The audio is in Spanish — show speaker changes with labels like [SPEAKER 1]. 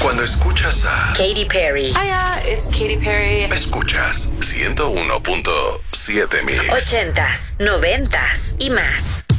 [SPEAKER 1] Cuando escuchas a
[SPEAKER 2] Katy Perry.
[SPEAKER 3] Hiya, it's Katy Perry.
[SPEAKER 1] Escuchas 101.7 Mix.
[SPEAKER 2] 80s, 90s y más.